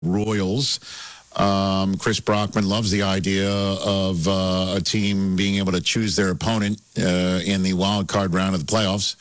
Royals. Chris Brockman loves the idea of a team being able to choose their opponent in the wild card round of the playoffs.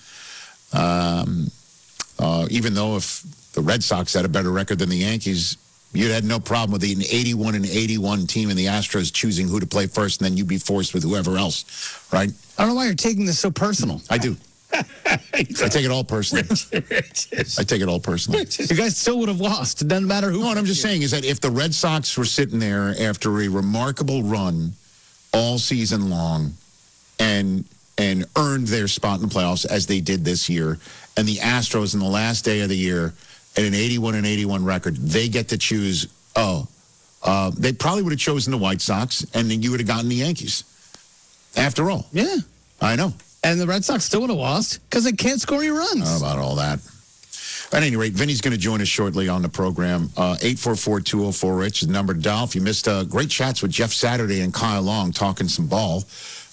Even though if the Red Sox had a better record than the Yankees, you'd had no problem with an 81-81 team and the Astros choosing who to play first, and then you'd be forced with whoever else, right? I don't know why you're taking this so personal. I do. I take it all personally. I take it all personally. You guys still would have lost. It doesn't matter who. No, what I'm just saying is that if the Red Sox were sitting there after a remarkable run all season long and earned their spot in the playoffs as they did this year, and the Astros in the last day of the year at an 81-81 record, they get to choose, they probably would have chosen the White Sox, and then you would have gotten the Yankees. After all. Yeah. I know. And the Red Sox still would have lost because they can't score any runs. How about all that? At any rate, Vinny's going to join us shortly on the program. 844-204-RICH is the number to dial. If you missed great chats with Jeff Saturday and Kyle Long talking some ball.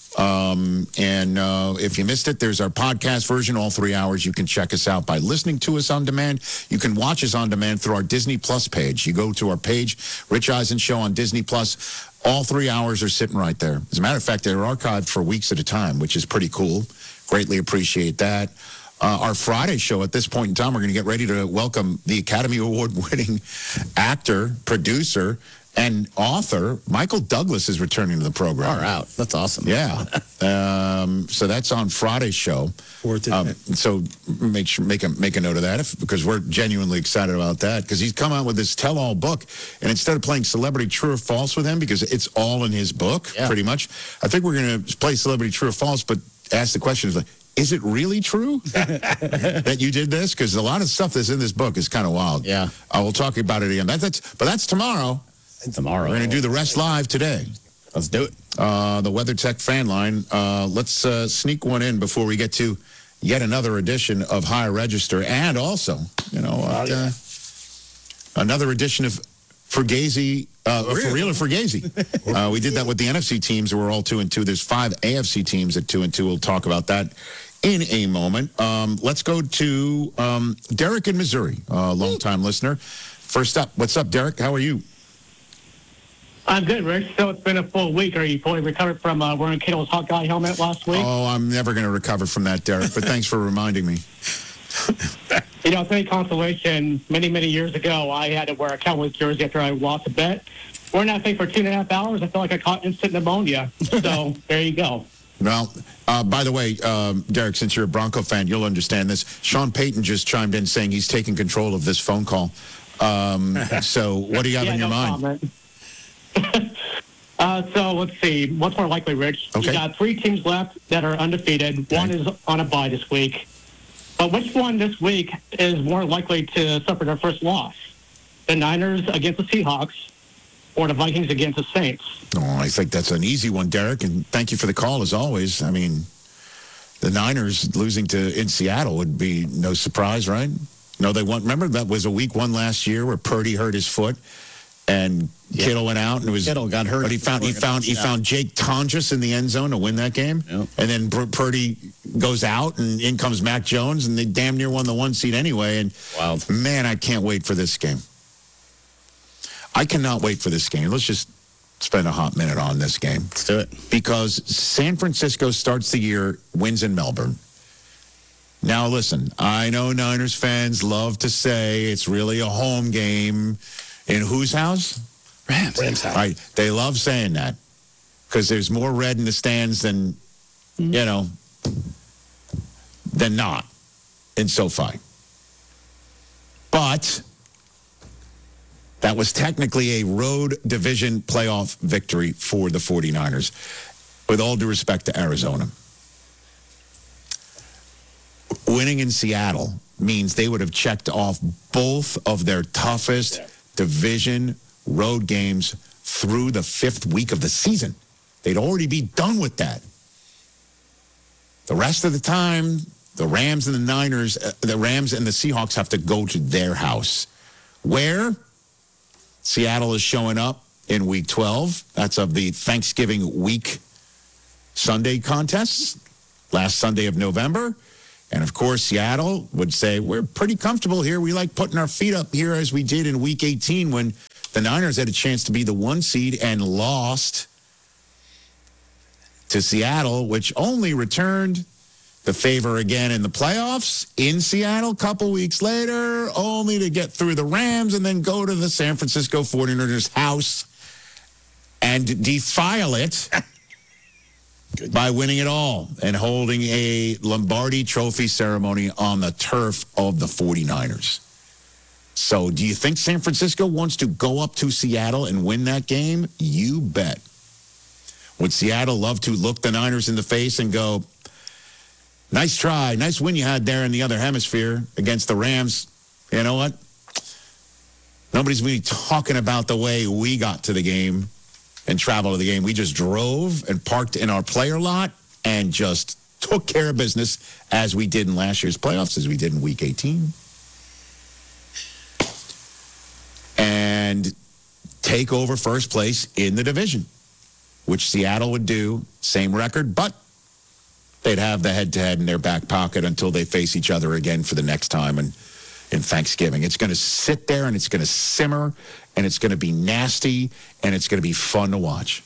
If you missed it, there's our podcast version, all 3 hours. You can check us out by listening to us on demand. You can watch us on demand through our Disney Plus page. You go to our page, Rich Eisen Show on Disney Plus. All 3 hours are sitting right there. As a matter of fact, they're archived for weeks at a time, which is pretty cool. Greatly appreciate that. Our Friday show, at this point in time, we're going to get ready to welcome the Academy Award-winning actor, producer, and author, Michael Douglas, is returning to the program. Far out. That's awesome. Yeah. So that's on Friday's show. So make a note of that because we're genuinely excited about that because he's come out with this tell-all book, and instead of playing Celebrity True or False with him, because it's all in his book, pretty much, I think we're going to play Celebrity True or False, but ask the question, is it really true that you did this? Because a lot of stuff that's in this book is kind of wild. Yeah. We'll talk about it again. But that's tomorrow. Tomorrow. We're going to do the rest live today. Let's do it. The WeatherTech fan line. Let's sneak one in before we get to yet another edition of Higher Register, and also, another edition of Fugazi, For Real or Fugazi. We did that with the NFC teams. We're all 2-2. There's 5 AFC teams at 2-2. We'll talk about that in a moment. Let's go to Derek in Missouri, a longtime listener. First up, what's up, Derek? How are you? I'm good, Rich. So it's been a full week. Are you fully recovered from wearing Kittle's Hawkeye helmet last week? Oh, I'm never going to recover from that, Derek, but thanks for reminding me. To any consolation, many, many years ago, I had to wear a Cowboys jersey after I lost a bet. Wearing that thing for 2.5 hours, I felt like I caught instant pneumonia. So there you go. Well, by the way, Derek, since you're a Bronco fan, you'll understand this. Sean Payton just chimed in saying he's taking control of this phone call. So what do you have in your mind? Comment. So let's see. What's more likely, Rich? Okay. You got 3 teams left that are undefeated. Okay. One is on a bye this week. But which one this week is more likely to suffer their first loss? The Niners against the Seahawks or the Vikings against the Saints? Oh, I think that's an easy one, Derek, and thank you for the call as always. I mean, the Niners losing in Seattle would be no surprise, right? No, they won. Remember that was a week 1 last year where Purdy hurt his foot. And Kittle went out, and Kittle got hurt. But he found Jake Tonjes in the end zone to win that game. Yep. And then Purdy goes out, and in comes Mac Jones, and they damn near won the 1 seed anyway. And wild. Man, I can't wait for this game. I cannot wait for this game. Let's just spend a hot minute on this game. Let's do it. Because San Francisco starts the year, wins in Melbourne. Now listen, I know Niners fans love to say it's really a home game. In whose house? Rams house. Right. They love saying that because there's more red in the stands than, than not in SoFi. But that was technically a road division playoff victory for the 49ers, with all due respect to Arizona. Winning in Seattle means they would have checked off both of their toughest division road games through the 5th week of the season. They'd already be done with that. The rest of the time, the Rams and the Seahawks have to go to their house. Where? Seattle is showing up in week 12. That's of the Thanksgiving week Sunday contests, last Sunday of November. And, of course, Seattle would say, we're pretty comfortable here. We like putting our feet up here as we did in Week 18 when the Niners had a chance to be the 1 seed and lost to Seattle, which only returned the favor again in the playoffs in Seattle a couple weeks later, only to get through the Rams and then go to the San Francisco 49ers house and defile it by winning it all and holding a Lombardi Trophy ceremony on the turf of the 49ers. So do you think San Francisco wants to go up to Seattle and win that game? You bet. Would Seattle love to look the Niners in the face and go, nice try, nice win you had there in the other hemisphere against the Rams? You know what? Nobody's really talking about the way we got to the game and traveled to the game. We just drove and parked in our player lot and just took care of business as we did in last year's playoffs, as we did in Week 18. And take over first place in the division, which Seattle would do, same record, but they'd have the head-to-head in their back pocket until they face each other again for the next time in Thanksgiving. It's going to sit there, and it's going to simmer, and it's going to be nasty, and it's going to be fun to watch.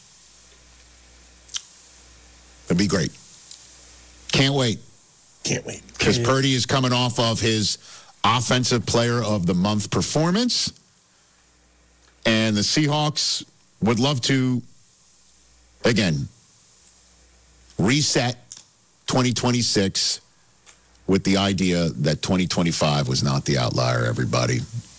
It'll be great. Can't wait. Can't wait. Because Purdy is coming off of his Offensive Player of the Month performance, and the Seahawks would love to, again, reset 2026 with the idea that 2025 was not the outlier, everybody.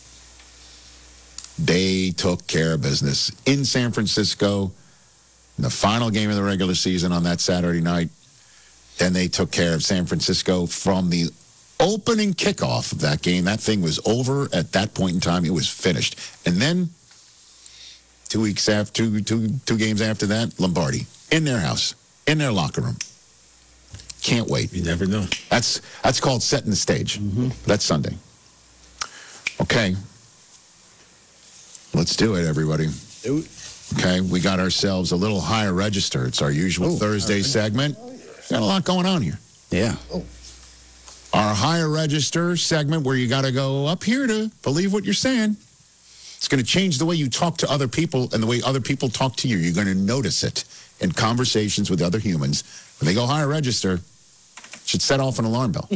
They took care of business in San Francisco in the final game of the regular season on that Saturday night. Then they took care of San Francisco from the opening kickoff of that game. That thing was over at that point in time. It was finished. And then 2 games after that, Lombardi in their house, in their locker room. Can't wait. You never know. That's called setting the stage. Mm-hmm. That's Sunday. Okay. Let's do it, everybody. Okay, we got ourselves a little higher register. It's our usual Thursday segment. Got a lot going on here. Yeah. Our higher register segment where you got to go up here to believe what you're saying. It's going to change the way you talk to other people and the way other people talk to you. You're going to notice it in conversations with other humans. When they go higher register, it should set off an alarm bell.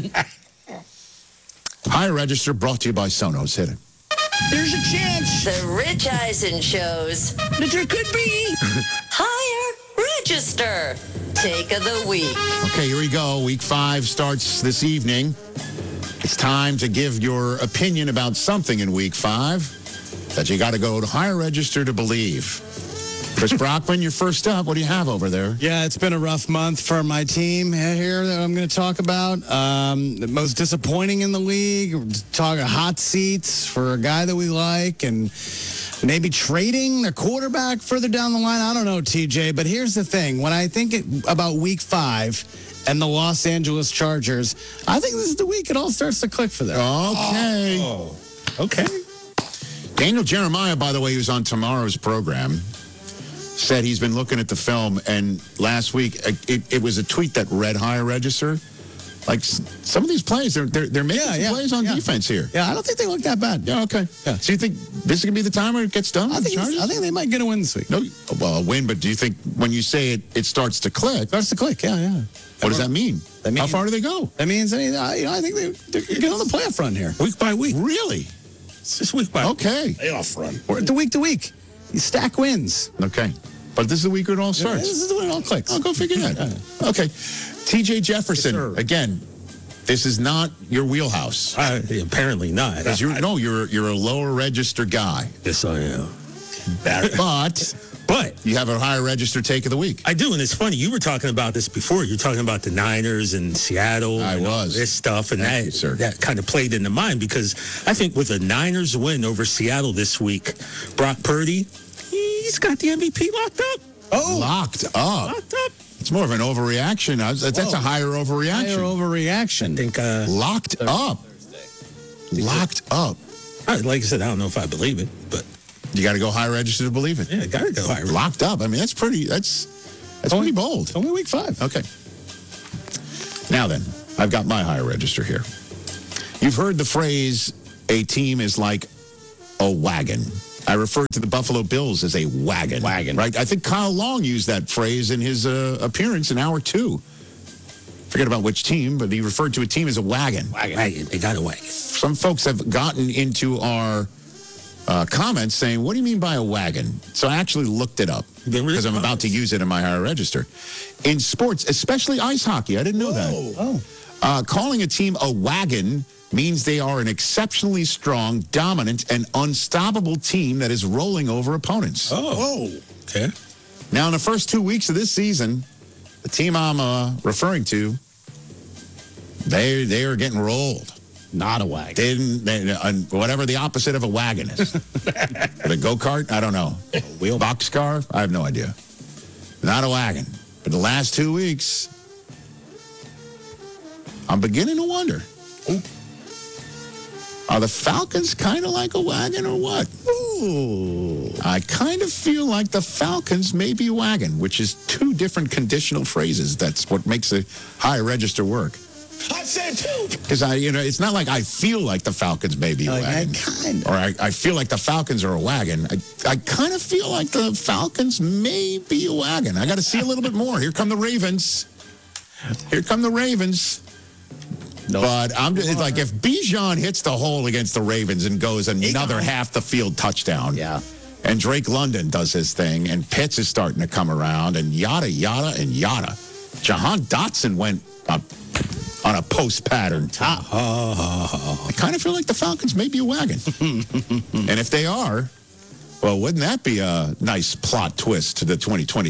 Higher register brought to you by Sonos. Hit it. There's a chance. The Rich Eisen shows. That there could be. Higher register. Take of the week. Okay, here we go. Week 5 starts this evening. It's time to give your opinion about something in Week 5 that you got to go to higher register to believe. Chris Brockman, you're first up. What do you have over there? Yeah, it's been a rough month for my team here that I'm going to talk about. The most disappointing in the league. Talking hot seats for a guy that we like and maybe trading the quarterback further down the line. I don't know, TJ, but here's the thing. When I think about Week 5 and the Los Angeles Chargers, I think this is the week it all starts to click for them. Okay. Oh, okay. Daniel Jeremiah, by the way, who's on tomorrow's program, said he's been looking at the film, and last week it was a tweet that read higher register. Like some of these plays, they're making some plays on defense here. Yeah, I don't think they look that bad. Yeah, okay. Yeah. So you think this is gonna be the time where it gets done? I think they might get a win this week. No, well, a win, but do you think when you say it starts to click? Starts to click. Yeah. What does that mean? How far do they go? That means I think they're getting on the playoff run here. Week by week. Really? It's just week by week. Okay. Playoff run. We're to week to week. You stack wins. Okay. But this is the week where it all starts. Yeah, this is when it all clicks. I'll go figure that. Okay. TJ Jefferson, Yes, again, this is not your wheelhouse. Apparently not. Because you're a lower register guy. Yes, I am. But you have a higher register take of the week. I do, and it's funny. You were talking about this before. You're talking about the Niners and Seattle and all this stuff, and that kind of played into mine because I think with a Niners win over Seattle this week, Brock Purdy, he's got the MVP locked up. Locked up. It's more of an overreaction. That's a higher overreaction. I think locked up. Locked up. Like I said, I don't know if I believe it, but you got to go high register to believe it. Yeah, got to go high register. Locked up. I mean, that's pretty bold. Only week 5. Okay. Now then, I've got my higher register here. You've heard the phrase, a team is like a wagon. I referred to the Buffalo Bills as a wagon. Right? I think Kyle Long used that phrase in his appearance in hour 2. Forget about which team, but he referred to a team as a wagon. Wagon. They got a wagon. Some folks have gotten into our comments saying, what do you mean by a wagon? So I actually looked it up because I'm about to use it in my higher register. In sports, especially ice hockey, I didn't know that. Calling a team a wagon means they are an exceptionally strong, dominant, and unstoppable team that is rolling over opponents. Okay. Now, in the first 2 weeks of this season, the team I'm referring to, they are getting rolled. Not a wagon. Whatever the opposite of a wagon is. A go-kart? I don't know. A wheel boxcar? I have no idea. Not a wagon. But the last 2 weeks, I'm beginning to wonder. Are the Falcons kind of like a wagon or what? I kind of feel like the Falcons may be a wagon, which is 2 different conditional phrases. That's what makes a high register work. I said 2. Because it's not like I feel like the Falcons may be a wagon. Or I feel like the Falcons are a wagon. I kind of feel like the Falcons may be a wagon. I got to see a little bit more. Here come the Ravens. Nope. But it's like if Bijan hits the hole against the Ravens and goes another half the field touchdown. Yeah. And Drake London does his thing, and Pitts is starting to come around, and yada, yada, and yada. Jahan Dotson went up on a post pattern. I kind of feel like the Falcons may be a wagon. And if they are, well, wouldn't that be a nice plot twist to the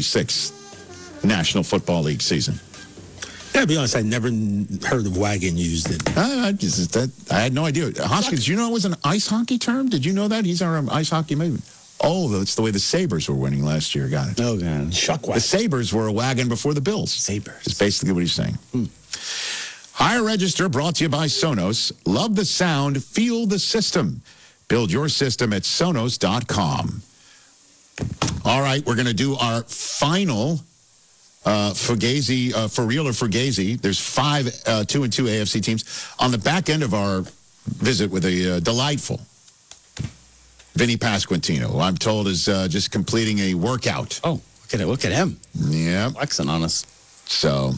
2026 National Football League season? Yeah, to be honest, I never heard of wagon used in. I had no idea. Hoskins, did you know it was an ice hockey term? Did you know that? He's our ice hockey maybe. Oh, that's the way the Sabres were winning last year. Got it. Oh, God. Shuck wagon. The Sabres were a wagon before the Bills. Sabres. That's basically what he's saying. Higher Register brought to you by Sonos. Love the sound, feel the system. Build your system at Sonos.com. All right, we're going to do our final Fugazi, for real or Fugazi. There's 5 2-2 AFC teams. On the back end of our visit with a delightful Vinny Pasquantino, who I'm told is just completing a workout. Oh, look at him. Yeah. Flexing on us. So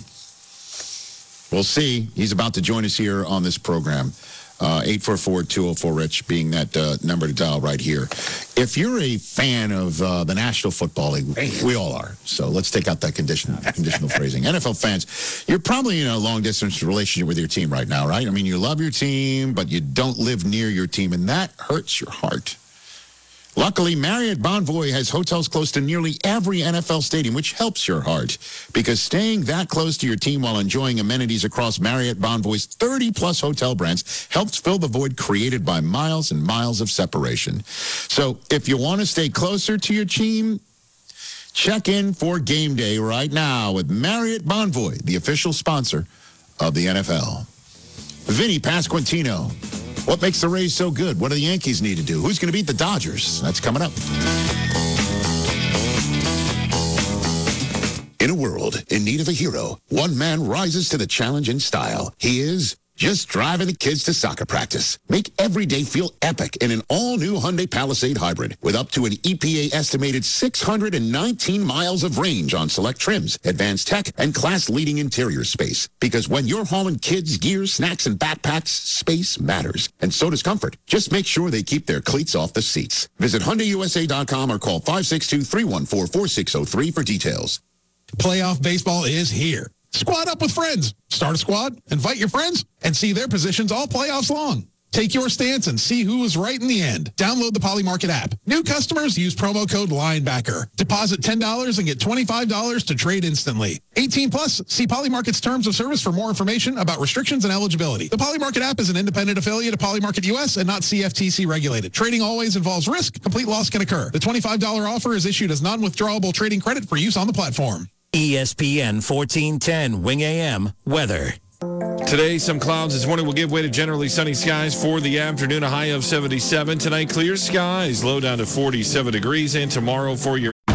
we'll see. He's about to join us here on this program. 844-204-RICH being that number to dial right here. If you're a fan of the National Football League, we all are. So let's take out that conditional phrasing. NFL fans, you're probably in a long-distance relationship with your team right now, right? I mean, you love your team, but you don't live near your team, and that hurts your heart. Luckily, Marriott Bonvoy has hotels close to nearly every NFL stadium, which helps your heart, because staying that close to your team while enjoying amenities across Marriott Bonvoy's 30-plus hotel brands helps fill the void created by miles and miles of separation. So if you want to stay closer to your team, check in for game day right now with Marriott Bonvoy, the official sponsor of the NFL. Vinny Pasquantino. What makes the Rays so good? What do the Yankees need to do? Who's going to beat the Dodgers? That's coming up. In a world in need of a hero, one man rises to the challenge in style. He is just driving the kids to soccer practice. Make every day feel epic in an all-new Hyundai Palisade Hybrid with up to an EPA-estimated 619 miles of range on select trims, advanced tech, and class-leading interior space. Because when you're hauling kids, gear, snacks, and backpacks, space matters. And so does comfort. Just make sure they keep their cleats off the seats. Visit HyundaiUSA.com or call 562-314-4603 for details. Playoff baseball is here. Squad up with friends. Start a squad, invite your friends, and see their positions all playoffs long. Take your stance and see who was right in the end. Download the Polymarket app. New customers use promo code LINEBACKER. Deposit $10 and get $25 to trade instantly. 18 plus. See Polymarket's terms of service for more information about restrictions and eligibility. The Polymarket app is an independent affiliate of Polymarket US and not CFTC regulated. Trading always involves risk. Complete loss can occur. The $25 offer is issued as non-withdrawable trading credit for use on the platform. ESPN 1410 Wing AM weather. Today, some clouds this morning will give way to generally sunny skies for the afternoon, a high of 77. Tonight, clear skies, low down to 47 degrees. And tomorrow for your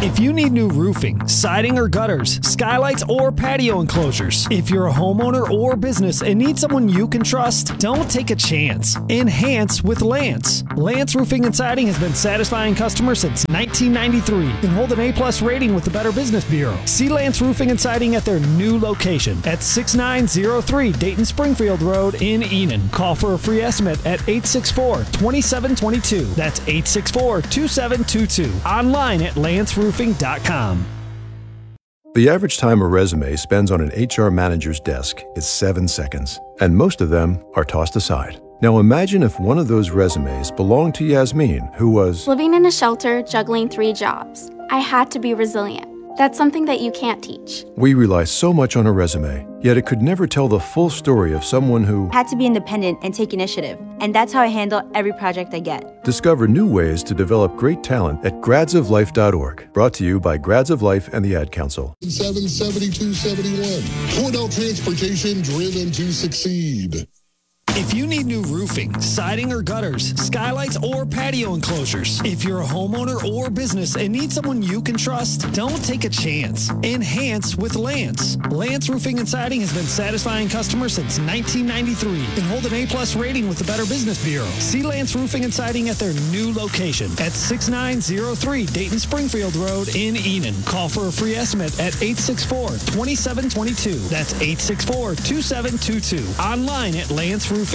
If you need new roofing, siding or gutters, skylights or patio enclosures, if you're a homeowner or business and need someone you can trust, don't take a chance. Enhance with Lance. Lance Roofing and Siding has been satisfying customers since 1993 and hold an A+ rating with the Better Business Bureau. See Lance Roofing and Siding at their new location at 6903 Dayton Springfield Road in Enon. Call for a free estimate at 864-2722. That's 864-2722. Online at lanceroofing.com. The average time a resume spends on an HR manager's desk is 7 seconds, and most of them are tossed aside. Now imagine if one of those resumes belonged to Yasmin, who was living in a shelter, juggling 3 jobs. I had to be resilient. That's something that you can't teach. We rely so much on a resume, yet it could never tell the full story of someone who had to be independent and take initiative. And that's how I handle every project I get. Discover new ways to develop great talent at gradsoflife.org. Brought to you by Grads of Life and the Ad Council. 77271. Cordell Transportation, driven to succeed. If you need new roofing, siding or gutters, skylights or patio enclosures, if you're a homeowner or business and need someone you can trust, don't take a chance. Enhance with Lance. Lance Roofing and Siding has been satisfying customers since 1993 and hold an A+ rating with the Better Business Bureau. See Lance Roofing and Siding at their new location at 6903 Dayton Springfield Road in Enon. Call for a free estimate at 864-2722. That's 864-2722. Online at lanceroofing.com.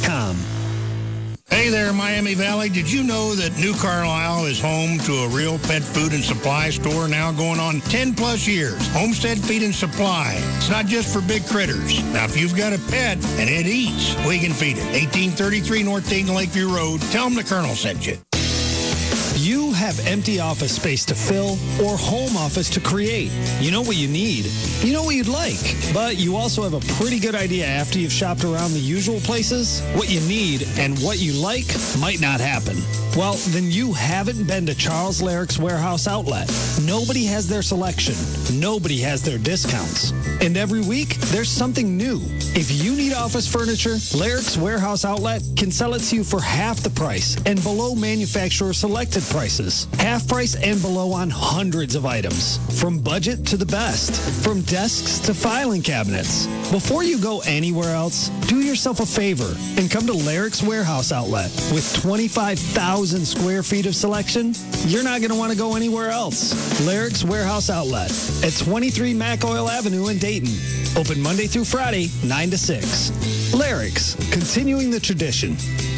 Hey there, Miami Valley. Did you know that New Carlisle is home to a real pet food and supply store now going on 10 plus years? Homestead Feed and Supply. It's not just for big critters. Now, if you've got a pet and it eats, we can feed it. 1833 North Dayton Lakeview Road. Tell them the Colonel sent you. You have empty office space to fill or home office to create. You know what you need. You know what you'd like. But you also have a pretty good idea after you've shopped around the usual places. What you need and what you like might not happen. Well, then you haven't been to Charles Larrick's Warehouse Outlet. Nobody has their selection. Nobody has their discounts. And every week, there's something new. If you need office furniture, Larrick's Warehouse Outlet can sell it to you for half the price and below manufacturer selected prices. Half price and below on hundreds of items. From budget to the best. From desks to filing cabinets. Before you go anywhere else, do yourself a favor and come to Larrick's Warehouse Outlet. With 25,000 square feet of selection, you're not going to want to go anywhere else. Larrick's Warehouse Outlet at 23 Mac Oil Avenue in Dayton. Open Monday through Friday, 9 to 6. Larrick's, continuing the tradition.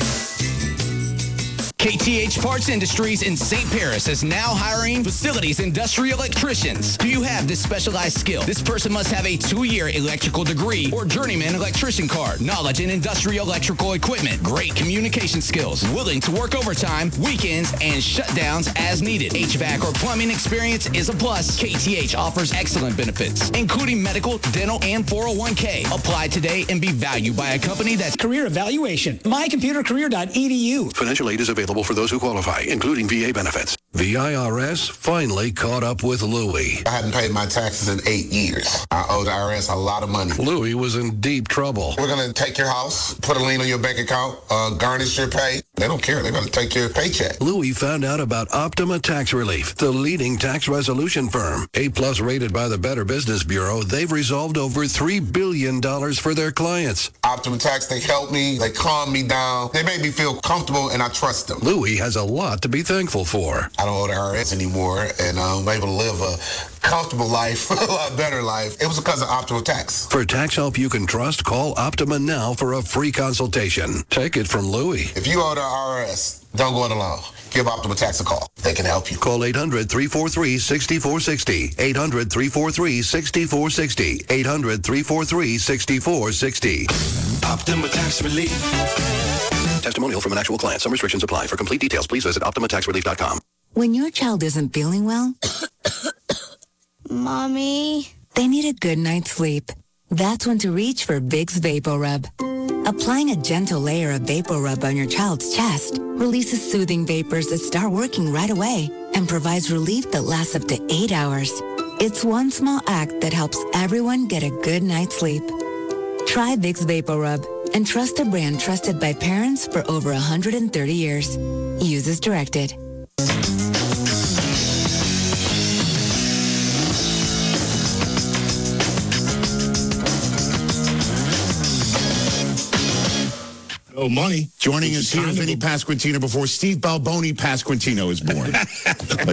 KTH Parts Industries in St. Paris is now hiring facilities industrial electricians. Do you have this specialized skill? This person must have a 2-year electrical degree or journeyman electrician card, knowledge in industrial electrical equipment, great communication skills, willing to work overtime, weekends, and shutdowns as needed. HVAC or plumbing experience is a plus. KTH offers excellent benefits, including medical, dental, and 401k. Apply today and be valued by a company that's career evaluation. mycomputercareer.edu. Financial aid is available for those who qualify, including VA benefits. The IRS finally caught up with Louie. I hadn't paid my taxes in 8 years. I owe the IRS a lot of money. Louie was in deep trouble. We're going to take your house, put a lien on your bank account, garnish your pay. They don't care. They're going to take your paycheck. Louie found out about Optima Tax Relief, the leading tax resolution firm. A+ rated by the Better Business Bureau, they've resolved over $3 billion for their clients. Optima Tax, they helped me. They calmed me down. They made me feel comfortable, and I trust them. Louie has a lot to be thankful for. I don't owe the IRS anymore, and I'm able to live a comfortable life, a lot better life. It was because of Optima Tax. For tax help you can trust, call Optima now for a free consultation. Take it from Louie. If you owe the IRS, don't go it alone. Give Optima Tax a call. They can help you. Call 800-343-6460. 800-343-6460. 800-343-6460. Optima Tax Relief. Testimonial from an actual client. Some restrictions apply. For complete details, please visit OptimaTaxRelief.com. When your child isn't feeling well, Mommy, they need a good night's sleep. That's when to reach for Vicks VapoRub. Applying a gentle layer of VapoRub on your child's chest releases soothing vapors that start working right away and provides relief that lasts up to 8 hours. It's one small act that helps everyone get a good night's sleep. Try Vicks VapoRub and trust a brand trusted by parents for over 130 years. Use as directed. money. Joining us here, Vinny Pasquantino, before Steve Balboni Pasquantino is born.